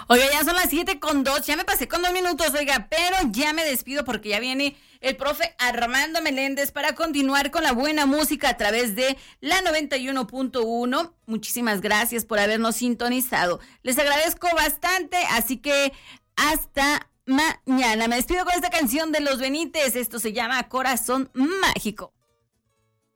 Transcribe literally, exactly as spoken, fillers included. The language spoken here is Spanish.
Oiga, ya son las siete con dos, ya me pasé con dos minutos, oiga, pero ya me despido porque ya viene el profe Armando Meléndez para continuar con la buena música a través de la noventa y uno punto uno. Muchísimas gracias por habernos sintonizado. Les agradezco bastante, así que hasta mañana. Me despido con esta canción de Los Benítez. Esto se llama Corazón Mágico.